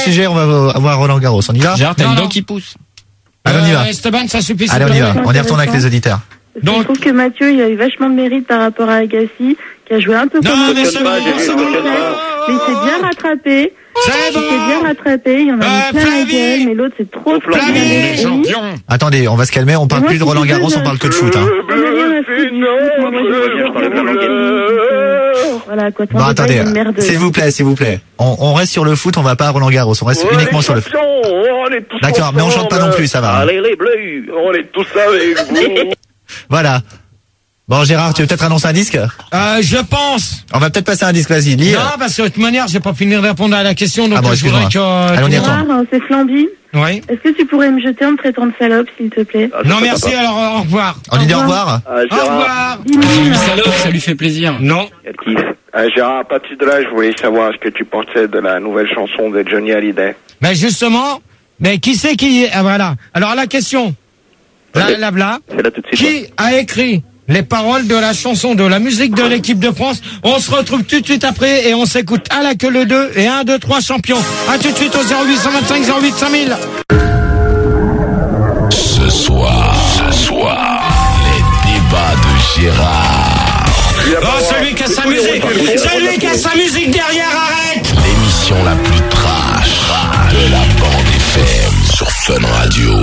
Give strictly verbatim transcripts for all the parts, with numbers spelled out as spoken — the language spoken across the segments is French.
sujet, on va avoir Roland Garros. On y va? Gérard, t'as Non, une dent non. qui pousse. Allez, on y va. Euh, Esteban, ça suffit. Allez, on y va. On y retourne avec les auditeurs. Donc- Je trouve que Mathieu, il a eu vachement de mérite par rapport à Agassi, qui a joué un peu Non, comme mais un c'est bon, c'est bon. mais il s'est bien rattrapé. C'est Il s'est bien bon. rattrapé, il y en a Euh, mis plein la Flavie. gueule, mais l'autre c'est trop trop bien Flavie, réussi. champion. Attendez, on va se calmer. On parle Moi, plus de si Roland tu Garros, veux, on parle que de foot, hein. J'en ai rien à foutre du foot, moi, moi, je veux dire, voilà, quoi, t'en Bon, veux pas, attendez. une merde. S'il vous plaît, s'il vous plaît. On, on reste sur le foot, on va pas à Roland Garros. On reste uniquement sur le foot. D'accord, mais on chante pas non plus, ça va. Allez les bleus, on est tous avec vous. Voilà. Bon, Gérard, tu veux peut-être annoncer un disque? Euh, je pense. On va peut-être passer un disque, vas-y, lis. Non, parce que de toute manière, j'ai pas fini de répondre à la question, donc Ah bon, je voudrais que. Allez, on y retourne. Gérard, c'est Flamby. Oui. Est-ce que tu pourrais me jeter en me traitant de salope, s'il te plaît? Ah, ça, Non, ça merci, va alors euh, au revoir. On lui dit au revoir? pas. Ah, Au Gérard, revoir. Dis-lui salope, ça lui fait plaisir. Non. quel kiff. Ah, Gérard, à partir de là, je voulais savoir ce que tu pensais de la nouvelle chanson de Johnny Hallyday. Mais justement, mais qui c'est qui. Ah, voilà. Alors la question. Là, là, là. C'est là tout de suite. Qui a écrit les paroles de la chanson de la musique de l'équipe de France? On se retrouve tout de suite après et on s'écoute à la queue le deux et un, deux, trois champions. À tout de suite au zéro huit cent vingt-cinq zéro huit cinq mille. Ce soir, ce soir, les débats de Gérard. Oh, celui qui a sa musique, celui qui a sa musique derrière, arrête. L'émission la plus trash de la bande F M sur Fun Radio.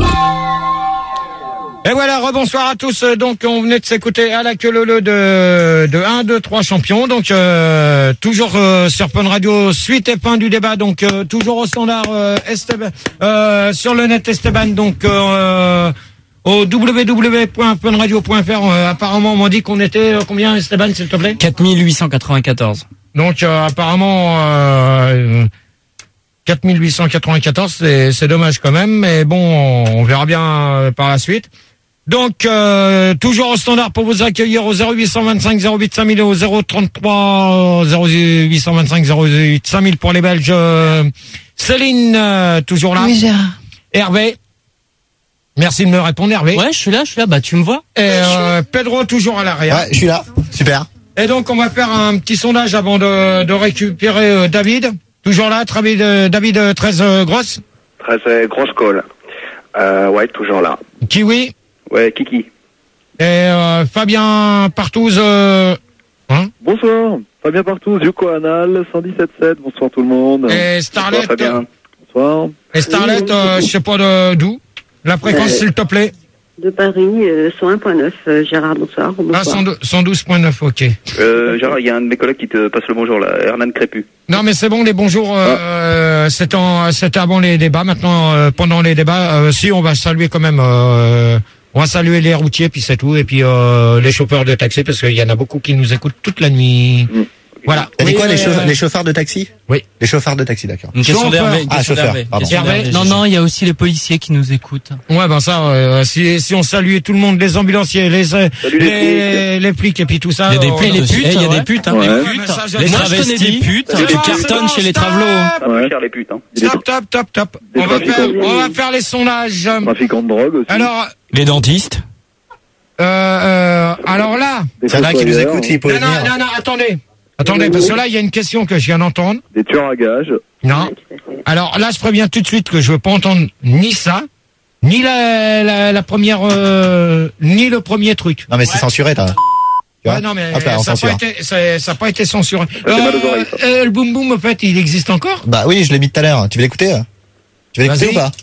Et voilà, rebonsoir à tous. Donc, on venait de s'écouter à la queue le le de, de un, deux, trois champions. Donc, euh, toujours euh, sur Fun Radio, suite et fin du débat. Donc, euh, toujours au standard euh, Esteban, euh, sur le net Esteban. Donc, euh, au w w w point fun radio point f r. Euh, apparemment, on m'a dit qu'on était euh, combien, Esteban, s'il te plaît? quatre mille huit cent quatre-vingt-quatorze. Donc, euh, apparemment, euh, quatre mille huit cent quatre-vingt-quatorze, c'est, c'est dommage quand même. Mais bon, on verra bien euh, par la suite. Donc, euh, toujours au standard pour vous accueillir au zéro huit cent vingt-cinq zéro huit cinq mille et au zéro trente-trois zéro huit cent vingt-cinq zéro huit cinq mille pour les Belges. Euh, Céline, euh, toujours là. Oui, Gérard. Hervé. Merci de me répondre, Hervé. Ouais, je suis là, je suis là. Bah, tu me vois? Et euh, Pedro, toujours à l'arrière. Ouais, je suis là. Super. Et donc, on va faire un petit sondage avant de, de récupérer euh, David. Toujours là, David, euh, David euh, treize euh, grosses. Très euh, grosse call. Euh, ouais, toujours là. Kiwi. Ouais, Kiki. Et euh, Fabien Partouze. Euh, hein Bonsoir, Fabien Partouze, Yoko Anal, cent dix-sept sept, bonsoir tout le monde. Et Starlet. Bonsoir, Fabien. Bonsoir. Et Starlet, euh, je sais pas de, d'où. La fréquence, Euh, s'il te plaît. De Paris, euh, cent un virgule neuf, euh, Gérard, bonsoir. Ah, bonsoir. cent douze virgule neuf, ok. Euh, Gérard, il y a un de mes collègues qui te passe le bonjour là, Hernan Crépu. Non, mais c'est bon, les bonjours, euh, c'était, en- c'était avant les débats. Maintenant, euh, pendant les débats, euh, si, on va saluer quand même, euh, on va saluer les routiers, puis c'est tout, et puis euh, les chauffeurs de taxi, parce qu'il y en a beaucoup qui nous écoutent toute la nuit. Mm. Voilà. T'as dit Oui, quoi, les, euh, chauffe- les chauffeurs de taxi? Oui. Les chauffeurs de taxi, d'accord. Une question Chauffeur. d'Hervé. une Ah, question chauffeur, d'Hervé. pardon. Question Hervé, d'Hervé. non, non, il y a aussi les policiers qui nous écoutent. Ouais, ben ça, euh, si, si on salue tout le monde, les ambulanciers, les, euh, Salut les les, les flics, et puis tout ça. Il y a des euh, putes, on- aussi. Eh, il y a des putes, hein. Ouais. Des Ouais, putes, mais ça, je- les Moi, je connais travestis, des putes. qui C'est bon, cartonnent c'est chez les bon, travelots. Ça va Ouais. plus cher les putes, hein. Stop, top, top, top. Des On va faire, trafiquants. on va faire les sondages. Trafiquants de drogue aussi. Alors, Les dentistes. euh, euh, alors là, Des C'est là qui nous fossoyeurs, écoute, il peut non, non, venir. non, non, attendez. Attendez, parce que là, il y a une question que je viens d'entendre. des tueurs à gages. Non. Alors là, je préviens tout de suite que je veux pas entendre ni ça, ni la, la, la première, euh, ni le premier truc. Non, mais c'est censuré, t'as. Tu vois Ouais, non, mais Hop là, on ça n'a pas, censure. été- ça- ça a pas été censuré. fait mal aux oreilles, ça. euh, le boom boom, en fait, il existe encore? Bah oui, je l'ai mis tout à l'heure. Tu veux l'écouter? Tu veux l'écouter Vas-y. ou pas?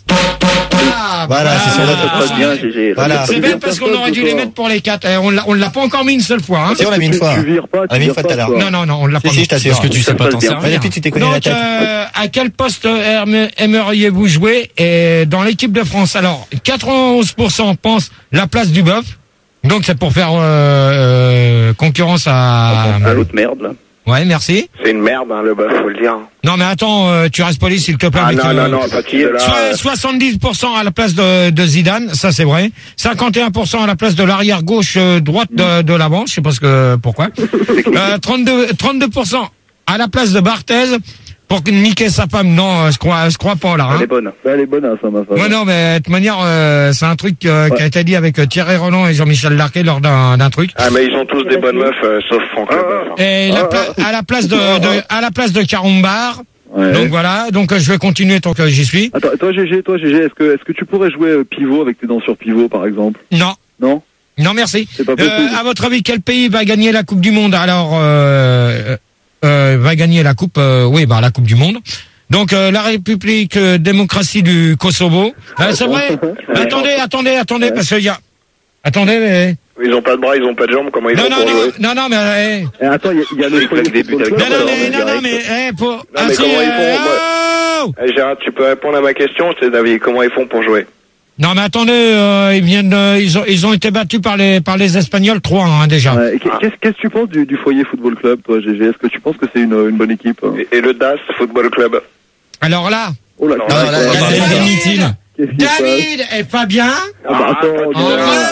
Ah, Voilà, c'est sur Ça votre- se passe bien, G G. Voilà. C'est bien parce qu'on aurait dû les mettre pour les quatre. Eh, on l'a, on l'a pas encore mis une seule fois, hein. Si, on l'a mis une Tu- fois. Tu vires pas, On l'a tu mis une vires fois pas, tout à l'heure. quoi. Non, non, non, on l'a Si, pas si, mis. je t'assure. Parce que tu Ça sais se pas passe t'en bien. Ouais, servir. depuis, tu t'es connu la Donc, tête. euh, à quel poste aime- aimeriez-vous jouer et dans l'équipe de France? Alors, quatre-vingt-onze pour cent pensent la place du bœuf. Donc, c'est pour faire euh, euh, concurrence à... À l'autre merde, là. Ouais, merci. C'est une merde, hein, le bœuf, faut le dire. Non, mais attends, euh, tu restes poli, s'il te plaît. Ah avec, non, euh, non, non, pas qui est là. Soit- soixante-dix pour cent à la place de, de Zidane, ça c'est vrai. cinquante et un pour cent à la place de l'arrière gauche euh, droite de, de l'avant, je sais pas ce que pourquoi. Euh, trente-deux, trente-deux pour cent à la place de Barthez pour niquer sa femme. Non, euh, je crois, je crois pas là. Elle Hein. est bonne. Elle est bonasse, hein, ma femme. Ouais, non, mais de toute manière, euh, c'est un truc euh, qui a été dit avec euh, Thierry Roland et Jean-Michel Larquet lors d'un, d'un truc. Ah, mais ils ont tous des bonnes meufs, euh, sauf Franck Leboeuf. hein. Et la pla- à la place de, de à la place de Carumbar, Ouais. Donc voilà, donc euh, je vais continuer tant que j'y suis. Attends, toi G G, toi G G, est-ce que, est-ce que tu pourrais jouer euh, pivot avec tes dents sur pivot, par exemple? Non. Non? Non, merci. C'est pas possible. Euh, à votre avis, quel pays va gagner la Coupe du Monde? Alors, euh, euh, va gagner la Coupe, euh, oui, bah la Coupe du Monde. Donc euh, la République euh, démocratie du Kosovo. Euh, c'est vrai. attendez, attendez, attendez, parce qu'il y a. Attendez, mais. Ils ont pas de bras, ils ont pas de jambes, comment ils Non, font non, pour non, jouer? non, non, mais. Eh. Eh, attends, il y, a- il y a le Oui, foyer claque des buts football avec club, Non, non, alors, mais, en non, non, direct. mais, eh, pour. Non, mais si, comment ils font, euh, moi- oh Eh, Gérard, tu peux répondre à ma question, c'est David, comment ils font pour jouer? Non, mais attendez, euh, ils viennent, de- ils ont, ils ont été battus par les, par les Espagnols trois, hein, déjà. Ouais, et qu'est- Qu'est-ce qu'est-ce que tu penses du, du foyer football club, toi G G? Est-ce que tu penses que c'est une, une bonne équipe? hein Et, et le D A S Football Club? Alors là, Oh là, Non, qu'est-ce non, là, qui se là, passe c'est David Mittil. Qu'est-ce qui se passe David et Fabien, Ah bah attends, Ah, au Gérard.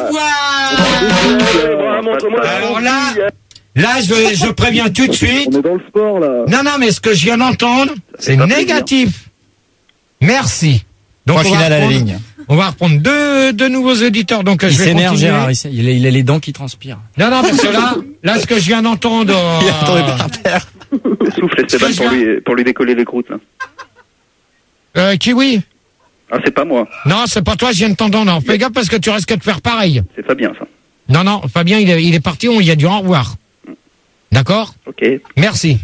revoir. Alors là, là, je, je préviens tout de suite. On est dans le sport, là. Non, non, mais ce que je viens d'entendre, c'est pas négatif. Merci. Donc, Point on va final à la reprendre- ligne. On va reprendre deux, deux nouveaux éditeurs, donc Il je vais s'énerve, continuer. Gérard. Il, s'é- il a, il a les dents qui transpirent. Non, non, parce que là, là, ce que je viens d'entendre, Il est tombé euh, par terre. Souffle Esteban pour lui, pour lui décoller les croûtes, là. euh, Kiwi. Ah, c'est pas moi. Non, c'est pas toi, je viens de t'entendre. Fais gaffe parce que tu risques de faire pareil. C'est Fabien, ça. Non, non, Fabien, il est, il est parti, on y a dit au revoir. D'accord? Ok. Merci.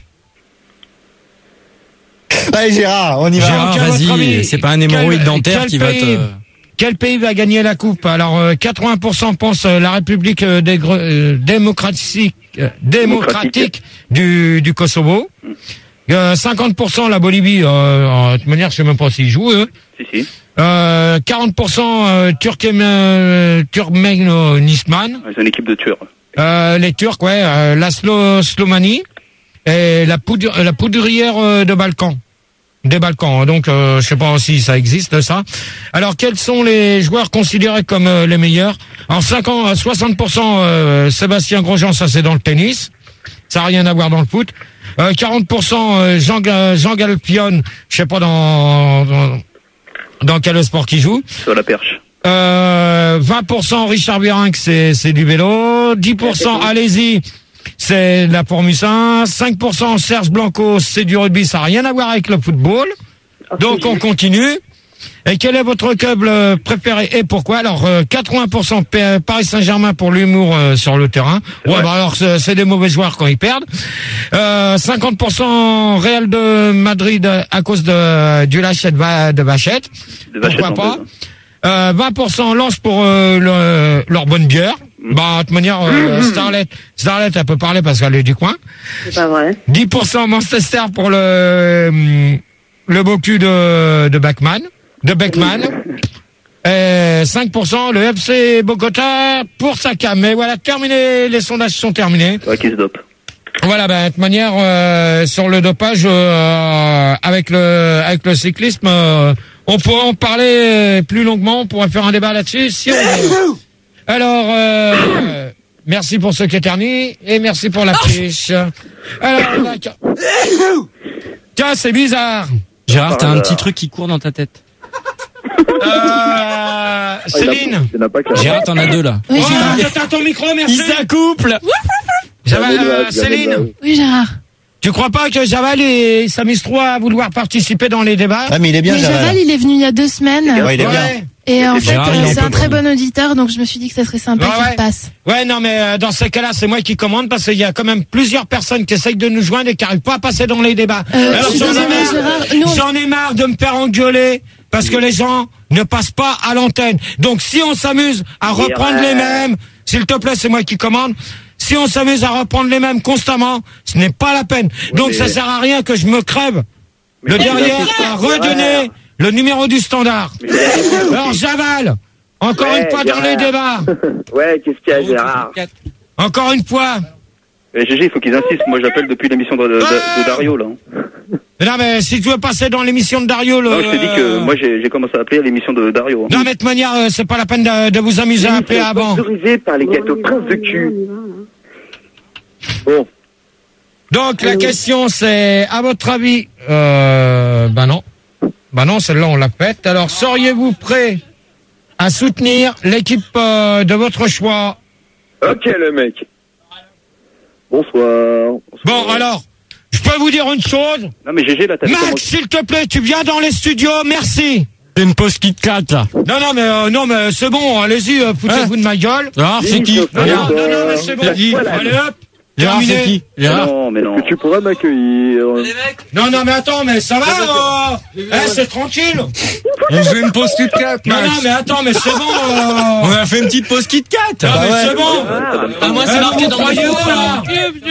Allez Gérard, on y va. Gérard, Gérard, à votre vas-y. avis, C'est pas un hémorroïde quel- dentaire quel qui va pays- te. Quel pays va gagner la coupe? Alors euh, quatre-vingts pour cent pensent euh, la République euh, des gre- euh, démocratique, euh, démocratique du, du Kosovo. Euh, cinquante pour cent la Bolivie. Euh, de toute manière, je sais même pas s'ils jouent. Eux. Si, si. Euh, quarante pour cent euh, Turkmén- euh, Turkménistan. C'est une équipe de tueurs. Euh, les Turcs, ouais. Euh, la Slo- Slomanie et la, poudre, la poudrière euh, de Balkan. Des Balkans, donc euh, je sais pas si ça existe ça. Alors quels sont les joueurs considérés comme euh, les meilleurs? En cinquante, soixante pour cent euh, Sébastien Grosjean, ça c'est dans le tennis, ça n'a rien à voir dans le foot. Euh, quarante pour cent euh, Jean, Ga- Jean Galpion, je sais pas dans, dans dans quel sport qu'il joue. Sur la perche. Euh, vingt pour cent Richard Virenque, c'est c'est du vélo. dix pour cent allez-y. C'est de la Formule un, cinq pour cent Serge Blanco, c'est du rugby, ça n'a rien à voir avec le football. Donc on continue. Et quel est votre club euh, préféré et pourquoi? Alors euh, quatre-vingts pour cent P- Paris Saint-Germain pour l'humour euh, sur le terrain. Ouais, vrai. bah alors c'est c'est des mauvais joueurs quand ils perdent. Euh, cinquante pour cent Real de Madrid à cause de du lâcher de, Va- de Vachette. De Vachette Pourquoi en pas? deux. Euh, vingt pour cent Lance pour euh, le- leur bonne bière. Bah, de toute manière, euh, Starlet, Starlet, elle peut parler parce qu'elle est du coin. C'est pas vrai. dix pour cent Manchester pour le, hum, le beau cul de, de Beckman, de Beckman. Et cinq pour cent le F C Bogota pour Sakam. Mais voilà, terminé, les sondages sont terminés. Ouais, qui se dope. Voilà, ben, de toute manière, euh, sur le dopage, euh, avec le, avec le cyclisme, euh, on pourrait en parler plus longuement, on pourrait faire un débat là-dessus, si on veut. Alors, euh, merci pour ceux qui éternuent, et merci pour la fiche. Alors, là, tiens, tiens, c'est bizarre. Gérard, t'as un petit truc qui court dans ta tête. Euh, Céline. Il n'y en a pas qu'un. Gérard, t'en as deux là. Oui, Oh, Gérard. j'attends ton micro, merci. Il s'accouple. Javal, Gardez-le, euh, gardez-le. Céline, Oui, Gérard. tu crois pas que Javal et s'amuse trop à vouloir participer dans les débats? Ah mais il est bien Mais Gérard. Javal, il est venu il y a deux semaines. Ouais, il est bien. Ouais. Et en fait, Gérard, il euh, est c'est un un peu très bon. bon auditeur, donc je me suis dit que ça serait sympa Ouais, qu'il ouais. repasse. Ouais, non, mais euh, dans ces cas-là, c'est moi qui commande parce qu'il y a quand même plusieurs personnes qui essayent de nous joindre et qui n'arrivent pas à passer dans les débats. Euh, Alors, je suis j'en ai désolée, marre, Gérard. Nous, on- j'en ai marre de me faire engueuler parce que les gens ne passent pas à l'antenne. Donc, si on s'amuse à reprendre les mêmes, s'il te plaît, c'est moi qui commande. Si on s'amuse à reprendre les mêmes constamment, ce n'est pas la peine. Donc, mais- ça sert à rien que je me crève Mais le c'est derrière gentil. à redonner le numéro du standard. Alors, Javal, encore Ouais, une fois dans les Gérard. débats. Ouais, qu'est-ce qu'il y a, Gérard? Encore une fois. Mais G G, il faut qu'ils insistent. Moi, j'appelle depuis l'émission de, de, de- de Dario, là. Mais non, mais si tu veux passer dans l'émission de Dario, le... Non, je te dis que moi, j'ai j'ai commencé à appeler à l'émission de Dario. Non, mais de toute manière, euh, c'est pas la peine de, de vous amuser à appeler avant. Sponsorisé par les gâteaux Prince de cul. Bon, Donc, la question, c'est, à votre avis, euh, bah non. Bah non, celle-là, on l'a faite. Alors, seriez-vous prêt à soutenir l'équipe euh, de votre choix? Ok, le mec. bonsoir. Bon, alors, Je peux vous dire une chose? Non, mais G G, là, t'as Max, s'il te plaît, tu viens dans les studios, merci. C'est une pause Kit Kat, là. Non, non, mais, euh, non, mais c'est bon, allez-y, euh, foutez-vous de ma gueule. Gérard, c'est qui? Non, non, non, non, mais c'est bon. Allez, hop. Gérard, c'est qui? Gérard. Non, mais non. Est-ce que tu pourrais m'accueillir? Non, non, mais attends, mais ça va, euh... Eh, c'est tranquille. On fait une pause Kit Kat, Non, Max. non, mais attends, mais c'est bon, euh... On a fait une petite pause Kit Kat. Non, mais Bah ouais. c'est bon. Ah, moi, c'est Eh, marqué vous dans vous croyez mon où, là?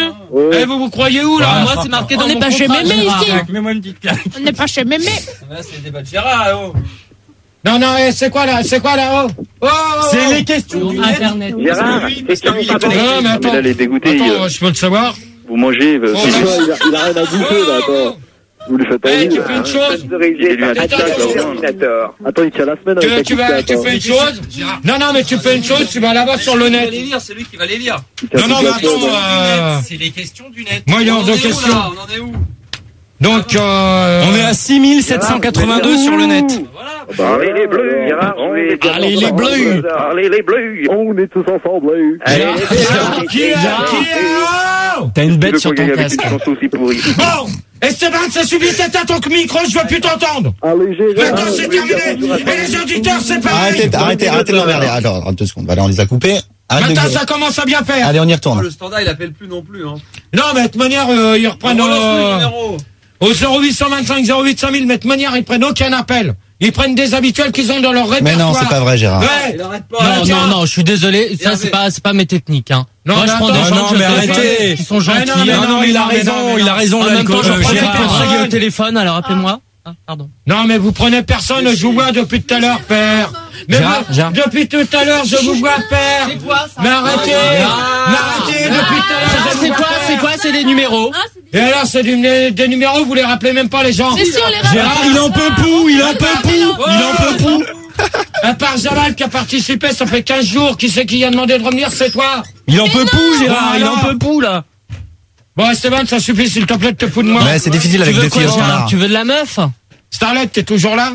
Eh, vous vous croyez où, là? Ah, moi, c'est marqué dans On mon n'est pas chez contrat, Mémé Gérard. ici. Mets-moi une petite claque. On n'est pas chez Mémé. Là, c'est le débat de Gérard, oh. Non, non, eh, c'est quoi, là? C'est quoi, là? Oh, oh, oh. C'est les questions Sur du net. Internet. Gérard, c'est qui qui Non, mais attends. Mais là, les dégoûtés, Attends, euh, je peux le savoir. vous mangez. euh, Oh, c'est- non. Il a, il a rien à bouffer, là, attends. Vous lui faites Eh, envie. tu fais une chose. Autorisé par Attends, l'ordinateur. Attends, il tient la semaine Tu, avec tu, la vas, Kit Kat, tu hein. fais une chose. Non, non, mais tu fais une chose, tu vas là-bas sur le Il va net. les lire, c'est lui qui va les lire. Il tient Non, non, tout mais gâteau, attends, là. euh... C'est les questions du net. Moi, il est hors On de en est où, question. là? On en est où? Donc, euh... On est à six mille sept cent quatre-vingt-deux sur le net. Voilà. Bah, Allez les bleus, Gérard, on est Allez, les bleus. Allez les bleus. On est tous ensemble, là. Allez, Gérard, qui est, qui est, oh T'as une Tu bête veux sur qu'on ton gagne avec casque. une chanson aussi pourrie. Bon, Esteban, ça suffit, t'éteins ton micro, je veux plus t'entendre. Allez, Gérard. Maintenant, c'est terminé. Et les auditeurs, c'est pareil. Arrêtez, arrêtez, arrêtez de l'emmerder. Attends, attends deux secondes. Voilà, on les a coupés. Arrête de Maintenant, gueuler. ça commence à bien faire. Allez, on y Oh, retourne. le standard, il appelle plus non plus, hein. Non, mais de toute manière, euh, ils reprennent On relance le euh, numéro. au zéro huit cent vingt-cinq zéro huit cinq mille, mais de toute manière, ils prennent aucun appel. Ils prennent des habituels qu'ils ont dans leur répertoire. Mais non, c'est pas vrai, Gérard. Ouais. Il arrête pas. Non, Non, tiens. non, non, je suis désolé. Ça, Hervé. c'est pas, c'est pas mes techniques, hein. Non, Moi, mais je prends attends, des gens non, que mais je téléphone, arrêtez. qui sont Ah, gentils. non, mais Non, non, mais il a non, mais raison, non, mais il a non. raison, En même temps, l'alcool. je Euh, profite Gérard. pour draguer au téléphone, alors appelez-moi. Ah, pardon. Non, mais vous prenez personne, je vous vois depuis tout à l'heure, père. Mais Gérard, moi, Gérard. depuis tout à l'heure, je vous vois, père. C'est quoi, ça? Mais arrêtez. Ah. Mais arrêtez, depuis tout à l'heure, Ça, je vous c'est vois, quoi, père. c'est quoi, c'est des numéros? Et alors, c'est des, des numéros, vous les rappelez même pas, les gens. C'est sûr, les rappels. Gérard, il en peut plus, il en peut plus, il en peut plus. À part Jamal qui a participé, ça fait quinze jours, qui c'est qui a demandé de revenir, c'est toi. Il en peut plus, Gérard, il en Voilà. peut plus, là. Bon, Esteban, ça suffit, s'il te plaît, de te fous de moi. Ouais, c'est difficile Tu avec veux deux filles quoi, au Gérard? standard. Tu veux de la meuf? Starlet, t'es toujours là?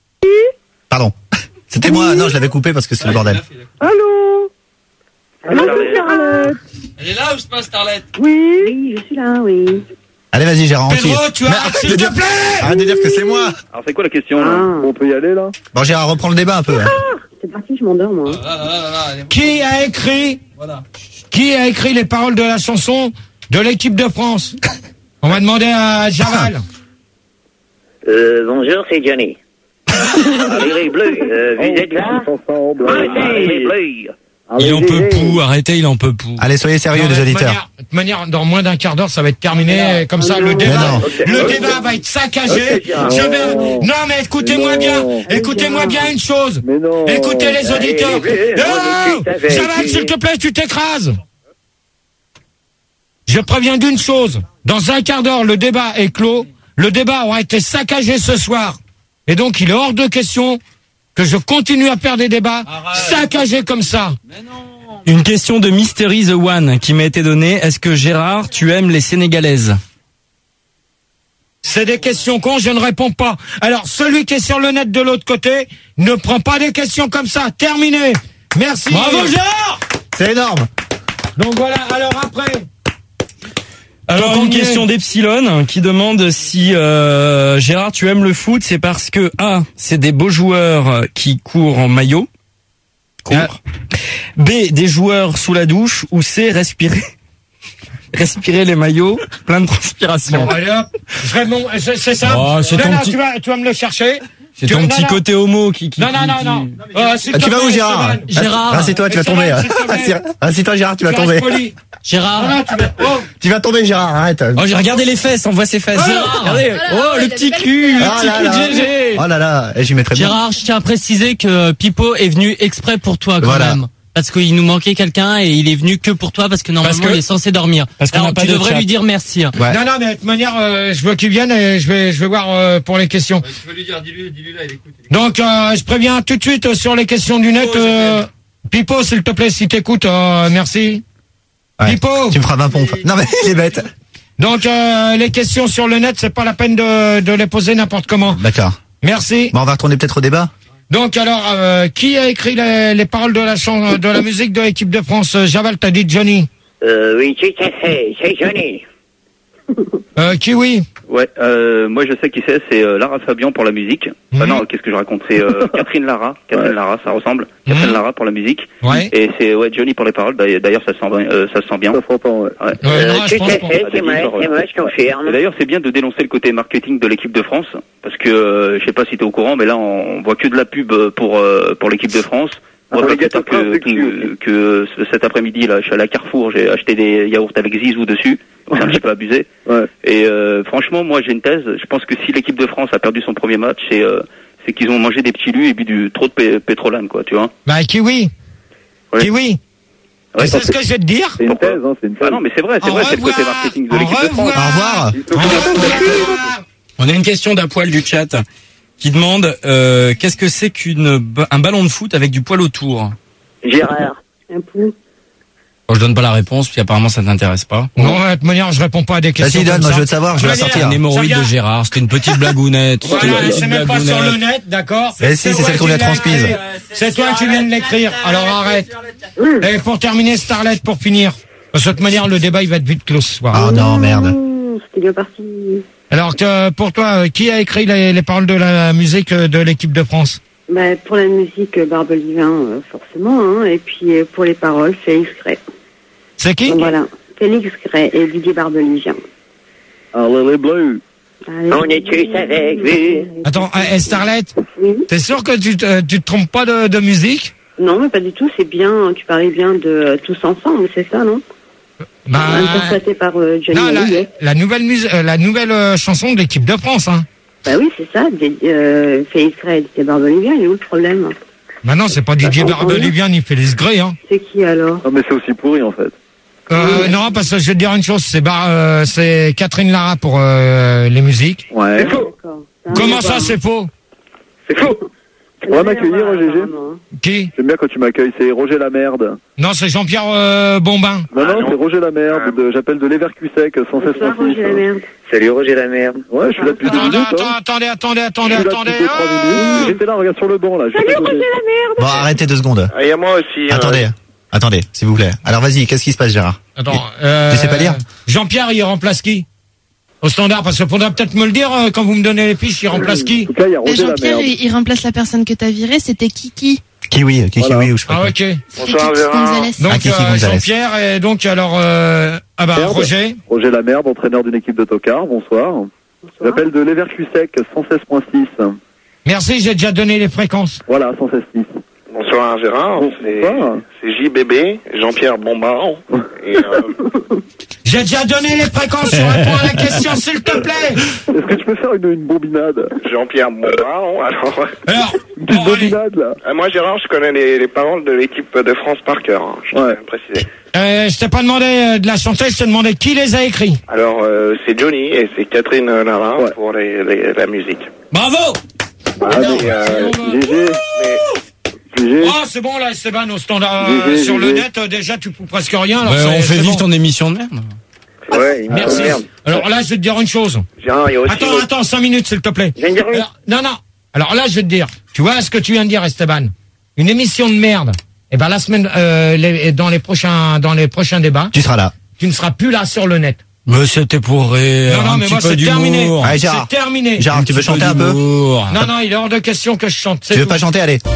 Pardon. C'était moi, non, je l'avais coupé parce que c'est le bordel. Allô? Allô, Starlet. Charlotte? Elle est là ou c'est pas Starlet? Oui? Oui, je suis là, oui. Allez, vas-y, Gérard, entier. Pedro, tu Mais as, arrête s'il de te dire- plaît! Arrête de dire que c'est moi. Alors, c'est quoi la question, là? Ah, On peut y aller, là? Bon, Gérard, reprends le débat un peu. hein. c'est parti, je m'endors, moi. Là, là, là, là, elle est- Qui a écrit, Voilà. qui a écrit les paroles de la chanson de l'équipe de France? On va demander à Jamal. Euh, bonjour, c'est Johnny. Allez les bleus, euh, vous êtes là? Tous ensemble. Allez les bleus. Il en peut plus, arrêtez, il en peut plus. Allez, soyez sérieux, Non, les mais de auditeurs. manière- De toute manière, dans moins d'un quart d'heure, ça va être terminé. Comme ça, le Mais débat, non. le Ok. débat va être saccagé. Ok, tiens. Je vais, non, mais écoutez-moi Non. bien. Écoutez-moi bien une chose. Mais non. Écoutez les auditeurs. Allez, on Oh, écoute avec Jamal, lui. s'il te plaît, tu t'écrases. Je préviens d'une chose. Dans un quart d'heure, le débat est clos. Le débat aura été saccagé ce soir. Et donc, il est hors de question que je continue à faire des débats saccagés comme ça. Mais non. Une question de Mystery the One qui m'a été donnée. Est-ce que Gérard, tu aimes les Sénégalaises? C'est des questions cons, je ne réponds pas. Alors, celui qui est sur le net de l'autre côté ne prend pas des questions comme ça. Terminé. Merci. Bravo, Gérard! C'est énorme. Donc voilà, alors après. Alors Donc, on une y est. question d'Epsilon qui demande si euh, Gérard tu aimes le foot, c'est parce que A, c'est des beaux joueurs qui courent en maillot, courent. B, des joueurs sous la douche, ou C, respirer respirer les maillots, plein de transpiration. Bon, allez hop. Je réponds, c'est c'est ça. Oh, c'est non, ton non, petit- tu vas, tu vas me le chercher. C'est Tu- ton non, petit non. côté homo qui... qui Non, non, qui- non, qui- non. Oh, s'il Ah, te tu vas plaît, où, Gérard? Esteban. Gérard. Assieds-toi, tu vas tomber. Esteban, s'il te plaît. Assis- Assis-toi, Gérard, tu vas Tu tomber. restes poli. Gérard. Non, non, tu vas, oh. Tu vas tomber, Gérard, arrête. Oh, j'ai regardé les fesses, on voit ses fesses. Gérard. Regardez. Oh là là, Oh, il le a petit des belles cul, le Ah petit là cul de là. G G. Oh là là, eh, j'y mettrais bien. Gérard, je tiens à préciser que Pipo est venu exprès pour toi, quand Voilà. même. Parce qu'il nous manquait quelqu'un et il est venu que pour toi parce que normalement Parce que- il est censé dormir. parce qu'on Alors n'a pas tu de devrais chat. lui dire merci. hein. Ouais. Non, non, mais de toute manière, euh, je veux qu'il vienne et je vais, je vais voir euh, pour les questions. Tu veux lui dire, dis-lui, dis-lui là, il écoute. Donc, euh, je préviens tout de suite euh, sur les questions du net. Euh, Pipo, s'il te plaît, si t'écoutes, euh, merci. Ouais. Pipo. Tu me feras vingt pompes. Non, mais il est bête. Donc, euh, les questions sur le net, c'est pas la peine de, de les poser n'importe comment. D'accord. Merci. Bon, on va retourner peut-être au débat. Donc, alors, euh, qui a écrit les, les paroles de la chan- de la musique de l'équipe de France? Euh, Javal, t'as dit Johnny. Euh, oui, tout à fait, c'est Johnny. Euh, Kiwi. Ouais, euh, moi je sais qui c'est, c'est euh, Lara Fabian pour la musique. Mmh. Ah non, qu'est-ce que je raconte? C'est euh, Catherine Lara. Catherine ouais. Lara, ça ressemble. Catherine mmh. Lara pour la musique. Ouais. Et c'est ouais Johnny pour les paroles. D'ailleurs, ça se sent, euh, ça se sent bien. Ça se entend, ouais. ouais. ouais euh, non, je pense c'est, c'est, c'est moi, c'est moi, je confirme. D'ailleurs, c'est bien de dénoncer le côté marketing de l'équipe de France, parce que euh, je sais pas si t'es au courant, mais là on voit que de la pub pour euh, pour l'équipe de France. Moi, ah, pas que, que, que cet après-midi, là, je suis allé à Carrefour, j'ai acheté des yaourts avec Zizou dessus. C'est un petit peu abusé. Ouais. Et euh, franchement, moi, j'ai une thèse. Je pense que si l'équipe de France a perdu son premier match, c'est euh, c'est qu'ils ont mangé des petits lus et bu du trop de pé- pétrolane, quoi, tu vois. Bah, Kiwi. Ouais. Kiwi. Ouais, c'est ce que je vais te dire. C'est une thèse, hein, c'est une thèse. Ah non, mais c'est vrai, c'est Au vrai, revoir. c'est le côté marketing de Au l'équipe revoir. de France. Au revoir. Au revoir. On a une question d'un poil du chat qui demande euh, qu'est-ce que c'est qu'une un ballon de foot avec du poil autour? Gérard. Un pou. Bon, je donne pas la réponse, puis apparemment ça t'intéresse pas. Non, de toute manière, je réponds pas à des questions. Vas-y, donne, comme moi ça. je veux te savoir, je vais la sortir. Un hémorroïde de Gérard, c'était une petite blagounette. Voilà, c'est même pas sur le net, d'accord? Eh si, c'est celle qu'on lui a transmise. C'est toi qui viens de l'écrire, alors arrête. Et pour terminer, Starlet, pour finir. De toute manière, le débat, il va être vite clos ce soir. Ah non, merde. C'était bien parti. Alors, que, pour toi, qui a écrit les, les paroles de la musique de l'équipe de France? Bah, pour la musique, Barbelivin, euh, forcément, hein, et puis euh, pour les paroles, Félix Gray. C'est qui? Donc, voilà, Félix Gray et Didier Barbelivien. Allez les bleus. Allez, on est tous avec lui. Attends, euh, Starlet, oui. T'es sûr que tu te, tu te trompes pas de, de musique? Non, mais pas du tout, c'est bien, tu parlais bien de euh, Tous Ensemble, c'est ça, non? Bah, interprété par euh, Johnny non, la, Hallyday. la nouvelle, mus- euh, la nouvelle euh, chanson de l'équipe de France, hein. Bah oui, c'est ça, euh, Félix Gray et Didier Barbelivien, il est où le problème? Bah non, c'est pas Didier Bah, Barbelivien ni Félix Gray, hein. C'est qui alors? Non, mais c'est aussi pourri, en fait. Euh, oui. Non, parce que je vais te dire une chose, c'est bar, euh, c'est Catherine Lara pour euh, les musiques. Ouais. C'est faux. Comment ça, c'est faux? C'est faux. Tu pourrais m'accueillir, Gégé? Qui? J'aime bien quand tu m'accueilles, c'est Roger Lamerde. Non, c'est Jean-Pierre euh, Bombin. Non, non, c'est Roger Lamerde, de, j'appelle de Leverkusen, cent seize point six. Salut Roger Lamerde. Ouais, je suis là depuis deux Attends, minutes. attends, hein. attendez, attendez, attendez, Je suis là attendez. depuis deux, trois minutes. J'étais là, regarde sur le banc, là. Salut Roger Lamerde. Bon, arrêtez deux secondes. Ah, il y a moi aussi. Attendez, euh... attendez, s'il vous plaît. Alors vas-y, qu'est-ce qui se passe, Gérard? Attends, euh, Tu sais pas lire? Jean-Pierre, il remplace qui? Au standard, parce qu'il faudra peut-être me le dire euh, quand vous me donnez les fiches, il remplace qui? En tout cas, il y a Et Roger Jean-Pierre, Lamerde. il, il remplace la personne que t'as virée, c'était Kiki. Kiwi, Kiki, Voilà. oui, ou je sais pas. Ah, quoi. ok. Bonsoir, Kiki Gérard. Gonzalez. Donc, Ah, Kiki euh, Gonzalez. Jean-Pierre, et donc, alors, euh, ah bah, Merde. Roger. Roger Lamerde, entraîneur d'une équipe de tocard, bonsoir. J'appelle de Leverkusen, cent seize point six. Merci, j'ai déjà donné les fréquences. Voilà, cent seize point six. Bonsoir Gérard, c'est, Bonsoir. c'est J B B, Jean-Pierre Bombard. Et, euh, J'ai déjà donné les fréquences, je réponds à la question, s'il te plaît. Est-ce que tu peux faire une, une bombinade? Jean-Pierre Bombard, alors... Alors, Une petite bon, allez. bombinade, là. Euh, moi Gérard, je connais les, les paroles de l'équipe de France par cœur, hein, je tiens Ouais. à le préciser. Euh, je t'ai pas demandé euh, de la chanter, je t'ai demandé qui les a écrits. Alors, euh, c'est Johnny et c'est Catherine Lara Ouais. pour les, les, la musique. Bravo! Ah, mais, euh, Gégé, Mais, Gégé, Ah, c'est bon, là, Esteban, au standard, Gégé, euh, sur le Gégé. net, euh, déjà, tu peux presque rien. Alors Ouais, c'est- on fait c'est vivre bon. ton émission de merde. ouais, il me Merci. merde. Alors là, je vais te dire une chose. Gérard, il y a aussi... Attends, votre- attends, cinq minutes, s'il te plaît. Je viens de dire oui. Alors, non, non. Alors là, je vais te dire. Tu vois ce que tu viens de dire, Esteban? Une émission de merde. Eh ben, la semaine, euh, les- dans les prochains, dans les prochains débats, Tu seras là. tu ne seras plus là sur le net. Mais c'était pour rire. Non, non, un mais petit moi, peu c'est terminé. d'humour. Allez, Gérard. C'est terminé. Gérard, tu veux chanter un peu? d'humour. Non, non, il est hors de question que je chante. c'est Tu veux tout. pas chanter? Allez.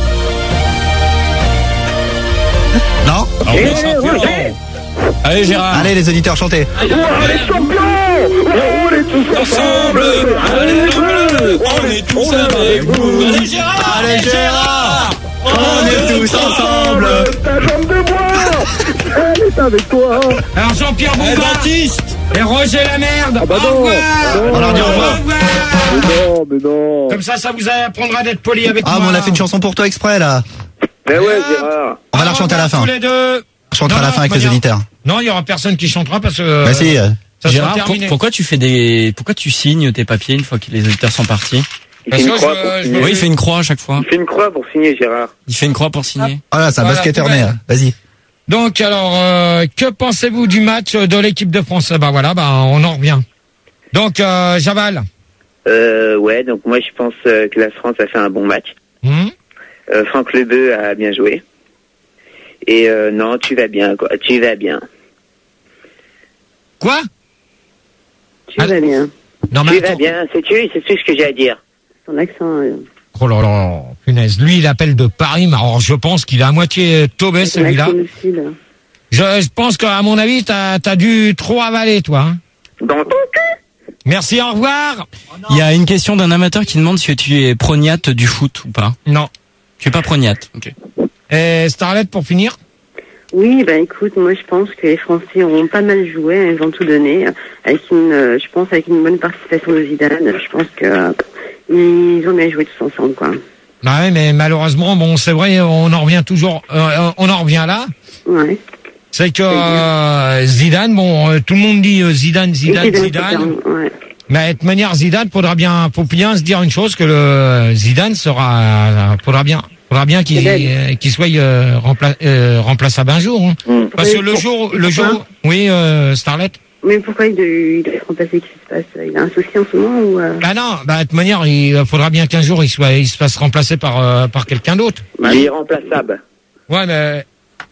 Non? Ah, on s'en fout. Allez Gérard. Allez, les auditeurs, chantez. les champions! On est tous Ensemble, allez les bleus, on est tous avec vous. Allez Gérard, Allez, Gérard! On est tous ensemble! ta jambe de bois, elle est avec toi. Alors, Jean-Pierre allez Bombard dentiste. et Roger la merde. Ah bah au non, revoir. non. On leur dit au revoir. Au revoir. Mais non, mais non. Comme ça, ça vous apprendra d'être poli avec Ah, moi. mais on a fait une chanson pour toi exprès, là. Mais ouais, Gérard. On va la chanter à la fin. Tous les deux. On chantera à Non, la fin avec non, les non. auditeurs. Non, il y aura personne qui chantera parce que. Bah si. euh, Ça sera Gérard, pour- terminé. pourquoi tu fais des, pourquoi tu signes tes papiers une fois que les auditeurs sont partis? Il Parce fait une que croix je- pour je signer. me- Oui, il fait une croix à chaque fois. Il fait une croix pour signer, Gérard. Il fait une croix pour signer. Voilà, c'est un Voilà, basketteur tout né. va hein. Vas-y. Donc, alors, euh, que pensez-vous du match de l'équipe de France? Bah voilà, bah on en revient. Donc, euh, Javal. Euh, ouais, donc moi je pense euh, que la France a fait un bon match. Mmh. Euh, Franck Lebeu a bien joué. Et euh, non, tu vas bien, quoi. Tu vas bien. Quoi? Tu vas bien. Non, mais Tu attends. vas bien, c'est tu, c'est tout ce que j'ai à dire. Son accent. euh, Oh là là, punaise. Lui, il appelle de Paris, mais alors je pense qu'il est à moitié tobé, son celui-là. accent aussi, là. Je, je pense qu'à mon avis, t'as as dû trop avaler, toi. Hein. Dans ton cul. Merci, au revoir. Il y a une question d'un amateur qui demande si tu es prognate du foot ou pas. Non. Tu es pas prognate. Ok. Et Starlet, pour finir. Oui, ben écoute, moi je pense que les Français ont pas mal joué, hein, ils ont tout donné, euh, avec une, euh, je pense avec une bonne participation de Zidane. Je pense que euh, ils ont bien joué tous ensemble, quoi. Bah oui, mais malheureusement, bon, c'est vrai, on en revient toujours, euh, on en revient là. Ouais. C'est que euh, Zidane, bon, euh, tout le monde dit euh, Zidane, Zidane, Et Zidane. Zidane, ouais. Mais de toute manière, Zidane, faudra bien, faut bien se dire une chose, que le Zidane sera, euh, faudra bien, faudra bien qu'il euh, qu'il soit euh, rempla, euh, remplaçable un jour. Hein. Mm. Parce que Oui, le pour- jour, le pourquoi jour, oui, euh, Starlet. Mais pourquoi il doit, il doit être remplacé? Qu'est-ce qui se passe? Il a un souci en ce moment ou euh... Bah non, bah de toute manière, il faudra bien qu'un jour il soit, il se fasse remplacer par euh, par quelqu'un d'autre. Il est irremplaçable. Ouais, mais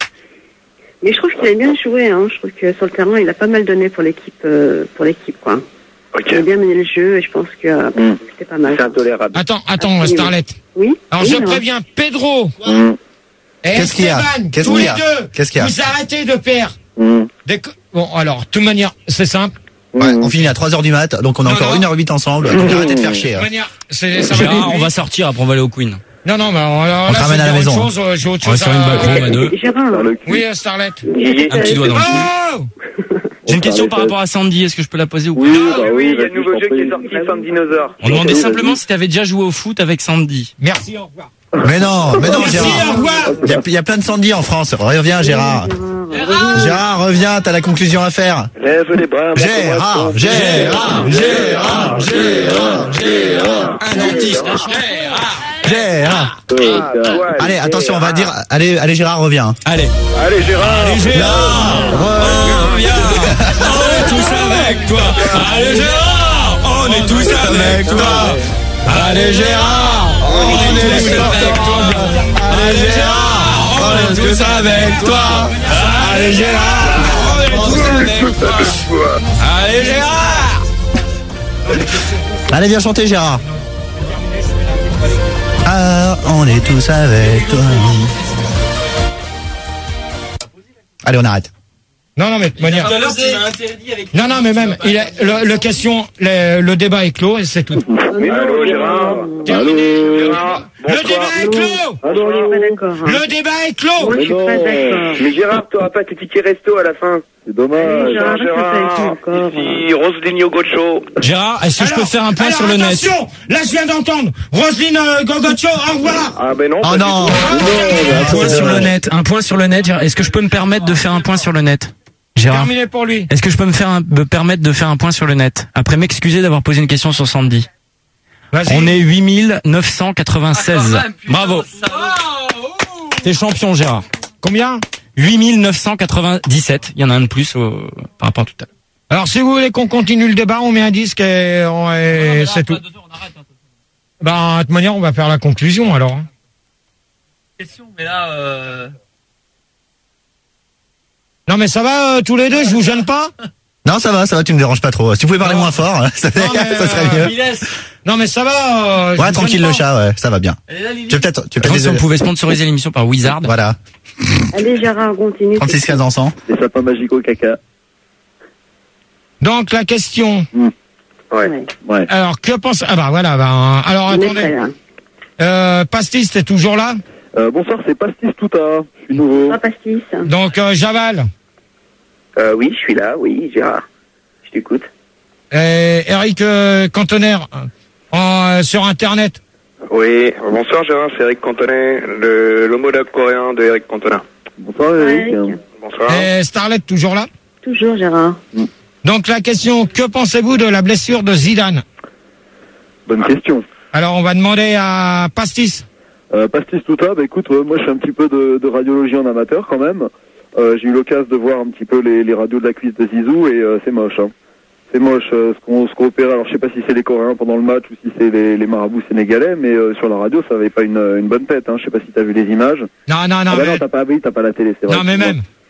Mais je trouve qu'il a bien joué, hein. Je trouve que sur le terrain, il a pas mal donné pour l'équipe, euh, pour l'équipe, quoi. Il a bien mené le jeu et je pense que euh, Mm. c'était pas mal. C'est intolérable. attends, attends, Starlet. Oui. Alors Oui, je non. préviens Pedro. Mm. Et Qu'est-ce qu'il y a Esteban, Qu'est-ce tous qu'il y les a deux, Qu'est-ce qu'il y a vous arrêtez de faire Mm. des co- Bon, alors, de toute manière, c'est simple. Ouais, on finit à trois heures du mat, donc on a Non, encore non. une heure huit ensemble. Donc arrêtez de faire chier. De hein. toute manière, c'est, ça va Gérard, aller on va vite. sortir, après on va aller au Queen. Non, non, mais alors, On là, te je ramène vais à la dire maison, autre chose, euh, j'ai autre On va chose sur une à... balcon à deux. Gérard, Oui, euh, Starlet. Un petit doigt dans le cul. Oh J'ai une question par rapport à Sandy, est-ce que je peux la poser ou pas? Oui, bah Oui, oui, il y a vas-y, un nouveau je jeu t'en qui est prie. sorti, Sam Dinosaure. On demandait Vas-y. simplement si tu avais déjà joué au foot avec Sandy. Merci, au revoir. Mais non, mais non, Merci, au Gérard. revoir. Il y, a, il y a plein de Sandy en France. Reviens, Gérard. Gérard, reviens, t'as la conclusion à faire. Lève les bras. Gérard, Gérard, Gérard, Gérard, Gérard. Un dentiste, Gérard. Gérard. Ouais, Allez, attention, on va dire. Allez, allez, Gérard, reviens. Allez. Allez, Gérard. Allez, Gérard. Reviens. On est tous avec toi. Allez, Gérard. On est tous avec toi. Allez, Gérard. On est tous avec toi. Allez, Gérard. On est tous avec toi. Allez, Gérard. On est tous avec toi. Allez, Gérard. Allez, viens chanter, Gérard. Ah, on est tous avec toi. Allez, on arrête. Non, non, mais de toute manière... Tout à l'heure, tu m'as interdit avec... Non, non, mais même, il a, le, le question, le, le débat est clos et c'est tout. Allô, Gérard. Terminé. Gérard. Le Bonsoir. débat est clos. je suis pas d'accord. hein. Le débat est clos. Moi, je suis pas d'accord. Mais Gérard, t'auras pas tes tickets resto à la fin. C'est dommage. Oui, Gérard, Gérard, arrête de faire ça encore. ici Roselyne Gocho. Gérard, est-ce que je peux faire un point alors, sur le net? attention, là je viens d'entendre Roselyne euh, Gogocho, au revoir. Ah ben non. Oh pas non. du tout. Un point sur le net, un point sur le net. Gérard. Est-ce que je peux me permettre de faire un point sur le net, Gérard? Terminé pour lui. Est-ce que je peux me faire un- me permettre de faire un point sur le net après m'excuser d'avoir posé une question sur Sandy? Vas-y. On est huit mille neuf cent quatre-vingt-seize. Bravo. T'es champion, Gérard. Combien? huit mille neuf cent quatre-vingt-dix-sept. Il y en a un de plus au- par rapport à tout à l'heure. Alors si vous voulez qu'on continue le débat, on met un disque et, on- et c'est tout. Ben, de toute manière, on va faire la conclusion alors. hein. Question, mais là, euh... Non mais ça va euh, tous les deux, je vous gêne pas? Non, ça va, ça va, tu me déranges pas trop. Si tu pouvais parler Non. moins fort, ça, Non, mais, ça serait euh, mieux. Non mais ça va. Euh, je Ouais, vous tranquille gêne le pas. chat, ouais, ça va bien. Tu veux peut-être, tu veux peut-être Si on des- pouvait sponsoriser l'émission par Wizard. Voilà. Allez, Gérard, continue. trente-six quinze ans. Les sapins magiques au caca. Donc la question. Ouais. Ouais. Alors que pense Ah bah voilà. Ben, alors On est attendez. prêt, là. Euh, Pastis, t'es toujours là? Euh, bonsoir, c'est Pastis Touta. Je suis nouveau. Pas pastis. Donc euh, Javal. Euh, oui, je suis là, oui, Gérard. Je t'écoute. Et Eric euh, Cantoner euh, sur Internet. Oui, bonsoir Gérard, c'est Eric Cantonet, le l'homologue coréen de Eric Cantona. Bonsoir Eric. Eric. Bonsoir. Et Starlet toujours là. Toujours, Gérard. Donc la question, que pensez-vous de la blessure de Zidane? Bonne question. Alors on va demander à Pastis. Euh, Pastis Touta, bah écoute, euh, moi je fais un petit peu de, de radiologie en amateur quand même. Euh, j'ai eu l'occasion de voir un petit peu les, les radios de la cuisse de Zizou et euh, c'est moche. Hein. C'est moche euh, ce qu'on ce qu'on opère. Alors je sais pas si c'est les Coréens pendant le match ou si c'est les, les marabouts sénégalais, mais euh, sur la radio ça avait pas une, une bonne tête. Hein. Je sais pas si t'as vu les images. Non, non, non, Ah bah mais, non, t'as pas, oui, t'as pas la télé, c'est vrai. non, mais même.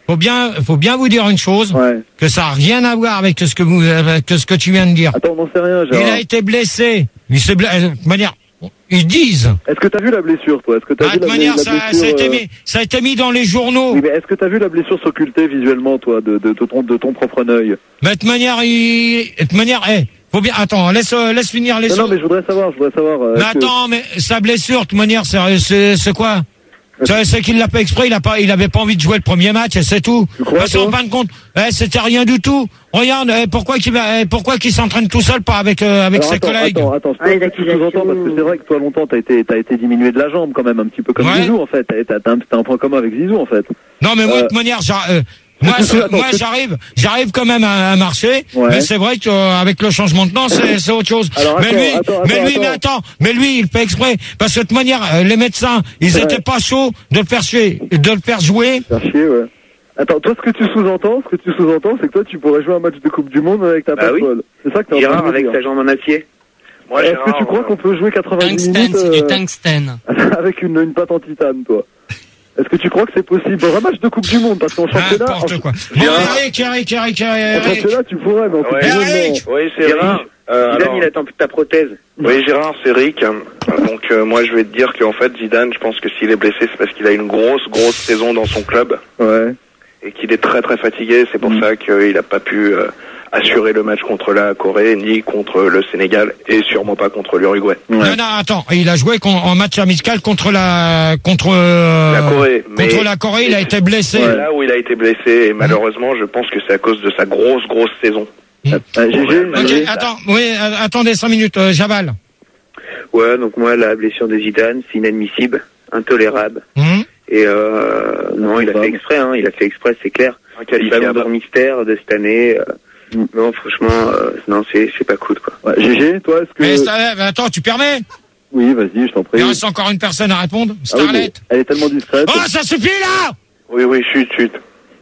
faut bien, faut bien vous dire une chose, Ouais. que ça a rien à voir avec ce que vous, avec ce que tu viens de dire. Attends, on n'en sait rien, Il Gérard. a été blessé. Il s'est blessé. De manière, ils disent. Est-ce que t'as vu la blessure, toi? Est-ce que t'as Ah, vu de la, manière, la ça, blessure ça a été euh, mis, ça a été mis dans les journaux. Oui, mais est-ce que t'as vu la blessure s'occulter visuellement, toi, de, de, de ton, de ton propre œil? Mais de manière, il, de manière, eh, faut bien, attends, laisse, euh, laisse finir les Non, non, choses. mais je voudrais savoir, je voudrais savoir. euh, Mais est-ce que- attends, mais sa blessure, de toute manière, c'est, c'est, c'est quoi? C'est, c'est qu'il l'a pas exprès, il a pas, il avait pas envie de jouer le premier match, et c'est tout. Tu crois, Parce qu'en toi fin de compte, eh, c'était rien du tout. Regarde, eh, pourquoi qu'il va, eh, pourquoi qu'il s'entraîne tout seul, pas avec, euh, avec Alors, ses attends, collègues? Attends, attends, je sais pas ce que tu sous-entends, parce que c'est vrai que toi, longtemps, t'as été, t'as été diminué de la jambe, quand même, un petit peu comme Ouais. Zizou, en fait. T'as, t'as, un, t'as un point commun avec Zizou, en fait. Non, mais moi, Euh, de toute manière, j'a- euh, moi, je- Attends, moi, tu- j'arrive, j'arrive quand même à, à marcher, Ouais. mais c'est vrai qu'avec le changement de temps, c'est, c'est autre chose. Alors, mais attends, lui, attends, mais attends, lui, mais attends. attends, mais lui, il fait exprès, parce que de toute manière, euh, les médecins, ils Ouais. étaient pas chauds de le faire chier, de le faire jouer. Faire chier, ouais. Attends, toi, ce que tu sous-entends, ce que tu sous-entends, c'est que toi, tu pourrais jouer un match de Coupe du Monde avec ta Bah patte oui. molle. C'est ça que t'es en train Gérard de me avec dire. sa jambe en acier. Moi, Est-ce Gérard, que tu crois euh, qu'on peut jouer quatre-vingt-dix Tungstène, minutes c'est du euh, tungstène. avec une, une patte en titane, toi? Est-ce que tu crois que c'est possible? Bon, un match de Coupe du Monde, parce qu'en championnat, en, N'importe quoi. Bon, Gérard. Eric, Eric, Eric, en Eric. championnat, tu pourrais, mais en Coupe Ouais. du Monde, Eric non. Oui, c'est Gérard, Rick. Euh, Zidane, alors- il attend plus ta prothèse. Oui, Gérard, c'est Rick. Euh, Donc, euh, moi, je vais te dire qu'en fait, Zidane, je pense que s'il est blessé, c'est parce qu'il a une grosse, grosse saison dans son club Ouais. et qu'il est très, très fatigué. C'est pour ça qu'il n'a pas pu euh, assurer le match contre la Corée, ni contre le Sénégal, et sûrement pas contre l'Uruguay. Ouais. Non, non, attends, il a joué con- en match amical contre la, contre, euh, La Corée. contre mais la Corée, il a été blessé. c'est là où il a été blessé, et malheureusement, je pense que c'est à cause de sa grosse, grosse saison. Ah, G G, Ok, G G. attends, oui, euh, attendez cinq minutes, euh, Javal. Ouais, donc moi, la blessure de Zidane, c'est inadmissible, intolérable. Hum Et euh, non, il a fait exprès, hein, il a fait exprès, c'est clair. Le ballon Inqualifiable. d'or mystère de cette année, euh, Mm. non, franchement, euh, non, c'est c'est pas cool, quoi. Ouais, G G, toi, est-ce que... Mais Starlet, mais attends, tu permets? Oui, vas-y, je t'en prie. Il reste encore une personne à répondre. Ah oui, Starlet. mais elle est tellement discrète. Oh, ça suffit là! Oui, oui, chut, chut.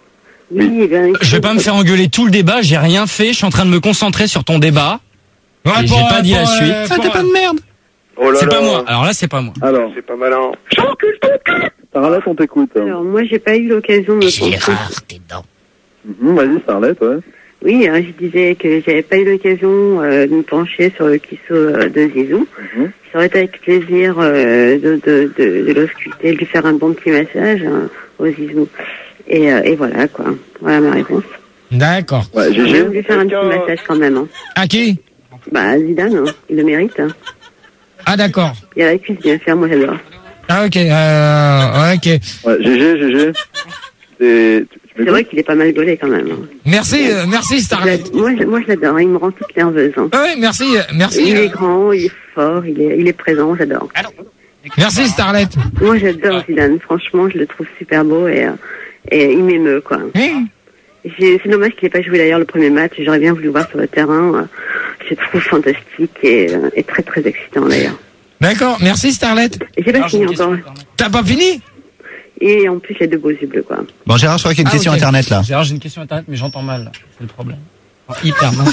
Oui, eh bien, Je vais pas me faire engueuler tout le débat, j'ai rien fait, je suis en train de me concentrer sur ton débat. Ouais, Et pour, j'ai pas euh, dit la pour, suite. euh, Ah, pour, t'es pas de merde. Oh là C'est là. pas moi. Alors là, c'est pas moi. Alors, C'est pas malin. Starlet, on t'écoute. Alors, moi, j'ai pas eu l'occasion de me pencher. Mhm, vas-y, Starlet, ouais. Oui, hein, je disais que j'avais pas eu l'occasion euh, de me pencher sur le kisso euh, de Zizou. Mhm. Ça aurait été avec plaisir euh, de, de, de, de l'ausculter, de lui faire un bon petit massage hein, au Zizou. Et, euh, et voilà, quoi. Voilà ma réponse. D'accord. Ouais, J'ai G G. voulu faire un petit massage quand même. Hein. À qui? Bah, Zidane, hein, il le mérite. Hein. Ah, d'accord. Il a la cuisse bien faire, moi j'adore. Ah, ok, euh, ok. Ouais, G G, G G. C'est... tu- tu C'est m'écoutes vrai qu'il est pas mal gaulé quand même. Hein. Merci, euh, merci, Je Starlet. l'ad- moi, je, moi, je l'adore, hein, il me rend toute nerveuse. Hein. Oui, merci, euh, merci. Il euh, est grand, il est fort, il est, il est présent, j'adore. Merci, Starlet. Moi, j'adore Zidane. Franchement, je le trouve super beau et, euh, et il m'émeut, quoi. Hum. J'ai- C'est dommage qu'il n'ait pas joué d'ailleurs le premier match. J'aurais bien voulu le voir sur le terrain. euh, Je le trouve fantastique et, euh, et très très excitant d'ailleurs. D'accord, merci, Starlet. Et j'ai pas fini encore. T'as pas fini? Et en plus, il a deux beaux yeux bleus, quoi. Bon, Gérard, je crois qu'il y a une Ah, question ok. internet là. Gérard, j'ai une question internet, mais j'entends mal. C'est le problème. Enfin, hyper mal.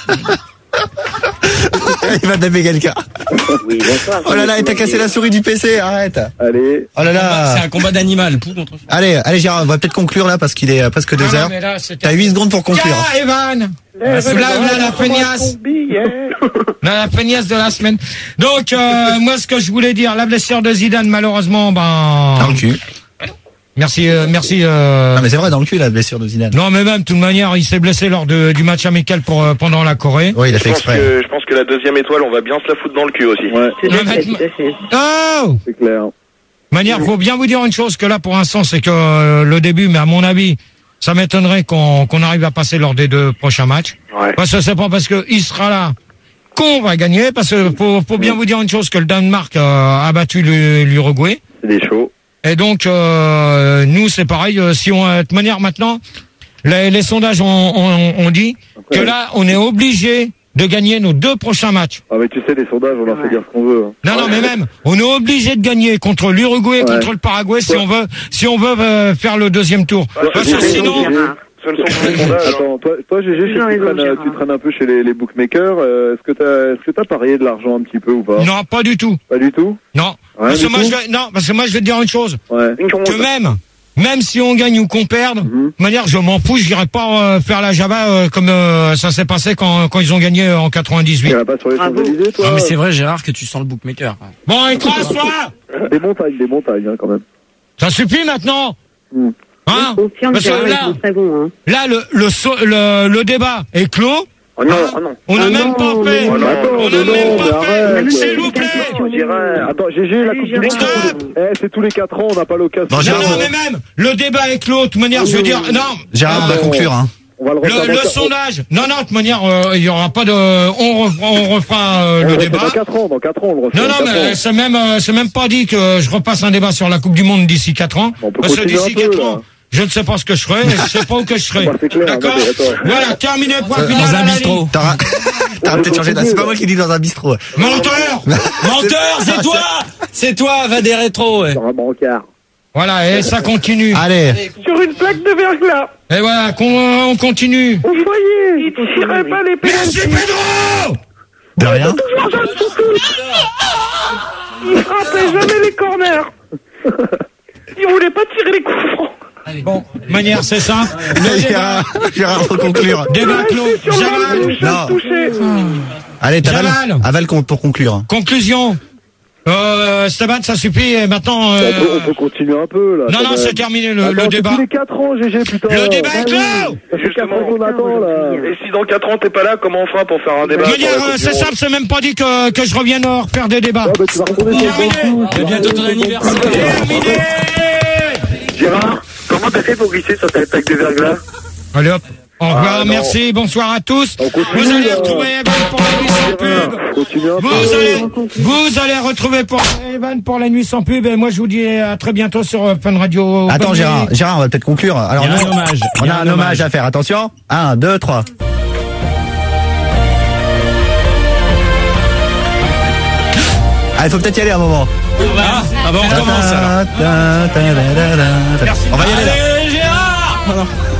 Il va taper quelqu'un. Oui, bonsoir. Oh là là, et t'as cassé la souris du P C, arrête. Allez. Oh là C'est là. un combat d'animal, pou contre. Allez, allez Gérard, on va peut-être conclure là parce qu'il est euh, presque deux Ah, heures. mais là, c'était- T'as huit secondes pour conclure. Tiens, Evan. Là, là, la feignasse. Là, la feignasse de la semaine. Donc, euh, moi, ce que je voulais dire, la blessure de Zidane, malheureusement, ben... Dans le cul. Merci, euh, merci. Euh... Non mais c'est vrai, dans le cul la blessure de Zidane. Non, mais même, de toute manière, il s'est blessé lors de, du match amical pour, euh, pendant la Corée. Oui, il a Je fait pense, exprès. que, je pense que la deuxième étoile, on va bien se la foutre dans le cul aussi. Ouais, Tout Non, à fait, mais- tout à fait. Oh! c'est clair. De manière, faut bien vous dire une chose, que là, pour l'instant, c'est que euh, le début, mais à mon avis, ça m'étonnerait qu'on qu'on arrive à passer lors des deux prochains matchs. Ouais. Parce que c'est pas parce que il sera là qu'on va gagner, parce que faut, faut bien vous dire une chose, que le Danemark euh, a battu le- l'Uruguay. C'est des shows. Et donc, euh, nous, c'est pareil. euh, Si on, euh, de toute manière, maintenant, les, les sondages ont, ont, ont dit que là, on est obligé de gagner nos deux prochains matchs. Ah, mais tu sais, les sondages, on leur fait dire ce qu'on veut. hein. Non, non, mais même, on est obligé de gagner contre l'Uruguay, Ouais. contre le Paraguay, si Ouais. on veut, si on veut euh, faire le deuxième tour. Ouais, Parce G que G, sinon, G G. Ce ne sont que des sondages. hein. Attends, toi, toi G G, je sais que tu raison, traînes, Gérard. tu traînes un peu chez les, les bookmakers. euh, est-ce que t'as, est-ce que t'as parié de l'argent un petit peu ou pas? non, pas du tout. Pas du tout? Non. Rien Parce que du moi, tout je vais, non, parce que moi, je vais te dire une chose. Ouais. Que même, même si on gagne ou qu'on perde, de toute manière, je m'en fous, j'irai pas euh, faire la Java euh, comme euh, ça s'est passé quand, quand ils ont gagné en quatre-vingt-dix-huit. Tu pas sur les Champs-Élysées, toi? Ah, mais c'est vrai, Gérard, que tu sens le bookmaker. Bon, écrase-toi! Des montagnes, des montagnes, hein, quand même. Ça suffit maintenant? Mm. Hein? Confirme, Parce que Gérard, là, ils sont très bons, hein. là, le, le, so- le, le débat est clos. Oh non, Hein? oh non. On n'a Oh même non, pas mais fait. non, Attends, On n'a mais même non, pas mais fait. arrête. S'il vous plaît. Gérard, attends, G G, la Allez, Coupe du Gérard. Monde. Stop. Eh, c'est tous les quatre ans, on n'a pas l'occasion. Bon, Non, Gérard, non, mais même, le débat est clos. De toute manière, je veux dire, non. Gérard, on va Ah, conclure, hein. On va le refaire. Le, le dans- sondage. Non, non, de toute manière, euh, il y aura pas de, on refera, on refera euh, on le refait débat. Dans quatre ans, dans quatre ans, on le refait. Non, dans non, quatre mais ans. c'est même, euh, c'est même pas dit que je repasse un débat sur la Coupe du Monde d'ici quatre ans. On peut Parce que continuer d'ici un peu, quatre là. ans, je ne sais pas ce que je ferai, et je sais pas où que je serai. Bah, c'est clair, D'accord? non, mais attends. Voilà, terminé, point final. Dans à un la bistrot. ligne. T'auras, t'auras peut-être changé de- C'est pas moi qui dis dans un bistrot. Menteur! Menteur, c'est toi! C'est toi, va des rétros, ouais. Sur un brancard. Voilà, et ça continue. Allez. Sur une plaque de verglas. Et voilà, qu'on- on continue. Vous voyez, il tirait pas les Merci pénaltys. Pedro! De rien. Toujours Jean Soutou. Il frappait jamais les corners. Il voulait pas tirer les coups francs. Bon, de manière, c'est ça. Le débat, Gérard, Gérard, faut conclure. débat clos. Sur le Jamal, touche, Non. touché. Allez, t'avales. Jamal. Avale con- pour conclure. conclusion. Euh, Stéban, ça suffit, et maintenant, On, euh, peut, on peut continuer un peu, là. non, quand non, même. c'est terminé, le, Attends, le c'est débat. tous les quatre ans, G G, putain. Le débat est Ah oui. clos! Ça fait quatre ans qu'on attend, là. Et si dans quatre ans t'es pas là, comment on fera pour faire un débat De sur manière, la Coupe euh, du c'est Monde simple, c'est même pas dit que, que je revienne en refaire des débats. Ah, bah, tu vas retourner sur le Terminé. banc. C'est bientôt ton anniversaire. Terminé! Gérard, comment t'as fait pour glisser sur ta plaque de verglas? Allez hop. Au revoir, Ah, non. merci, bonsoir à tous. On continue, Vous allez là. retrouver Evan pour la nuit sans pub. Continue un peu. Vous allez, vous allez retrouver pour Evan pour la nuit sans pub. Et moi, je vous dis à très bientôt sur euh, Fun Radio. Attends, Bonne Gérard, nuit. Gérard, on va peut-être conclure. Alors, Il y a nous, un hommage. on Il y a un hommage à faire. Attention. Un, deux, trois. Ah, il faut peut-être y aller un moment. Ah, ah bon, on commence alors. Ta, ta, ta, ta, ta, ta, ta. On va y aller là. Allez, Gérard!